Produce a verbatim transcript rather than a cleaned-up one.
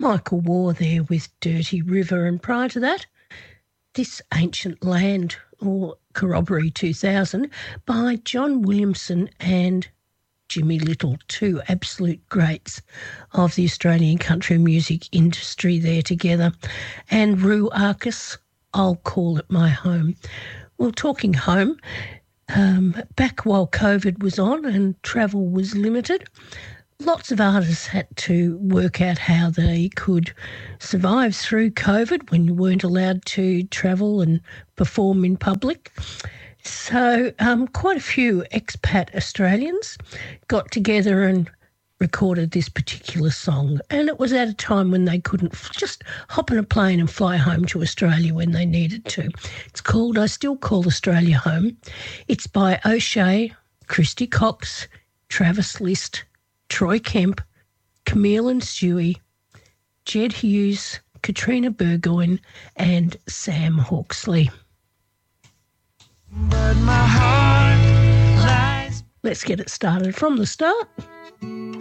Michael Waugh there with Dirty River, and prior to that, This Ancient Land, or Corroboree two thousand, by John Williamson and Jimmy Little, two absolute greats of the Australian country music industry there together. And Roo Arkus, I'll Call It My Home. Well, talking home, um, back while COVID was on and travel was limited, lots of artists had to work out how they could survive through COVID when you weren't allowed to travel and perform in public. So um, quite a few expat Australians got together and recorded this particular song, and it was at a time when they couldn't f- just hop on a plane and fly home to Australia when they needed to. It's called I Still Call Australia Home. It's by O'Shea, Christy Cox, Travis List, Troy Kemp, Camille and Stewie, Jed Hughes, Katrina Burgoyne and Sam Hawksley. But my heart lies. Let's get it started from the start.